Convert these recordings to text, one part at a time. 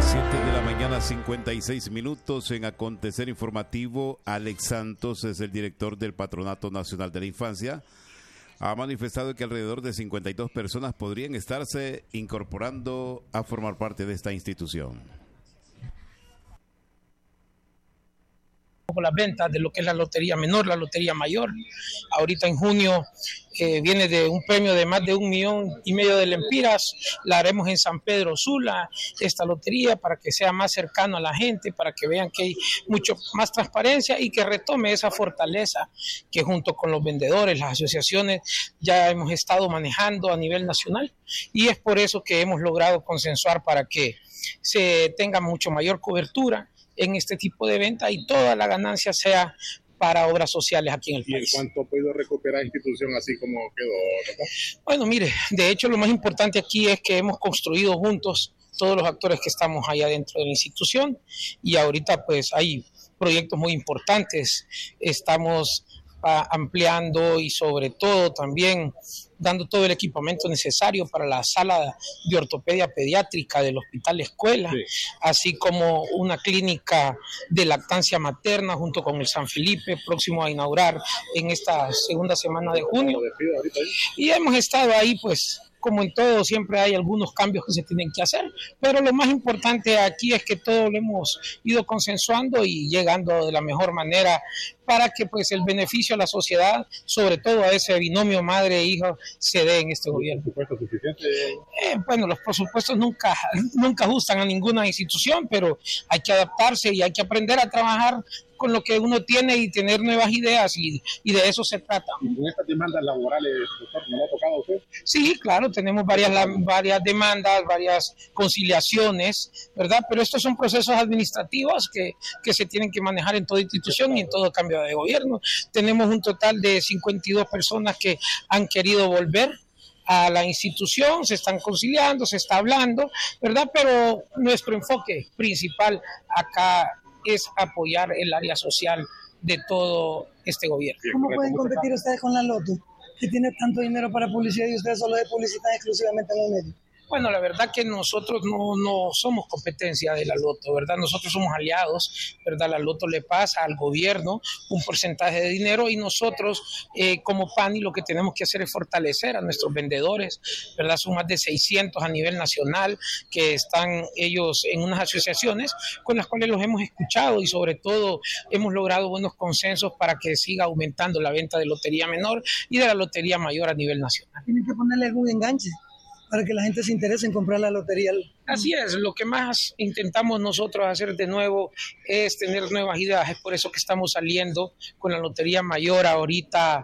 7:56 en Acontecer Informativo. Alex Santos es el director del Patronato Nacional de la Infancia. Ha manifestado que alrededor de 52 personas podrían estarse incorporando a formar parte de esta institución. Las ventas de lo que es la lotería menor, la lotería mayor. Ahorita en junio viene de un premio de más de 1,5 millones de lempiras. La haremos en San Pedro Sula, esta lotería, para que sea más cercano a la gente, para que vean que hay mucho más transparencia y que retome esa fortaleza que junto con los vendedores, las asociaciones, ya hemos estado manejando a nivel nacional, y es por eso que hemos logrado consensuar para que se tenga mucho mayor cobertura en este tipo de venta y toda la ganancia sea para obras sociales aquí en el país. ¿Y en cuánto ha podido recuperar la institución así como quedó, ¿no? Bueno, mire, de hecho lo más importante aquí es que hemos construido juntos todos los actores que estamos allá dentro de la institución, y ahorita pues hay proyectos muy importantes. Estamos ampliando y sobre todo también dando todo el equipamiento necesario para la sala de ortopedia pediátrica del Hospital Escuela, sí, así como una clínica de lactancia materna junto con el San Felipe, próximo a inaugurar en esta segunda semana de junio. Y hemos estado ahí, pues, como en todo, siempre hay algunos cambios que se tienen que hacer, pero lo más importante aquí es que todo lo hemos ido consensuando y llegando de la mejor manera para que pues el beneficio a la sociedad, sobre todo a ese binomio madre e hijo, se dé en este gobierno. ¿El presupuesto suficiente? Bueno, los presupuestos nunca ajustan a ninguna institución, pero hay que adaptarse y hay que aprender a trabajar con lo que uno tiene y tener nuevas ideas, y de eso se trata. ¿Y con estas demandas laborales, doctor, no le ha tocado a usted? Sí, claro, tenemos varias demandas, varias conciliaciones, ¿verdad? Pero estos son procesos administrativos que se tienen que manejar en toda institución y en todo cambio de gobierno. Tenemos un total de 52 personas que han querido volver a la institución, se están conciliando, se está hablando, ¿verdad? Pero nuestro enfoque principal acá es apoyar el área social de todo este gobierno. ¿Cómo pueden competir ustedes con la Loto, que tiene tanto dinero para publicidad y ustedes solo de publicidad exclusivamente en el medio? Bueno, la verdad que nosotros no somos competencia de la Loto, ¿verdad? Nosotros somos aliados, ¿verdad? La Loto le pasa al gobierno un porcentaje de dinero, y nosotros como PANI lo que tenemos que hacer es fortalecer a nuestros vendedores, ¿verdad? Son más de 600 a nivel nacional que están ellos en unas asociaciones con las cuales los hemos escuchado, y sobre todo hemos logrado buenos consensos para que siga aumentando la venta de lotería menor y de la lotería mayor a nivel nacional. Tienen que ponerle algún enganche para que la gente se interese en comprar la lotería. Así es, lo que más intentamos nosotros hacer de nuevo es tener nuevas ideas. Es por eso que estamos saliendo con la lotería mayor ahorita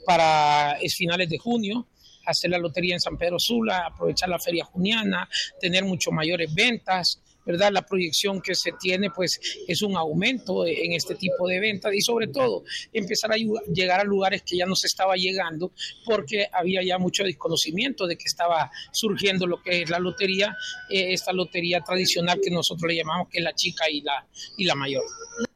para finales de junio, hacer la lotería en San Pedro Sula, aprovechar la feria juniana, tener mucho mayores ventas, ¿verdad? La proyección que se tiene pues es un aumento en este tipo de ventas, y sobre todo empezar a llegar a lugares que ya no se estaba llegando porque había ya mucho desconocimiento de que estaba surgiendo lo que es la lotería, esta lotería tradicional que nosotros le llamamos que es la chica y la mayor.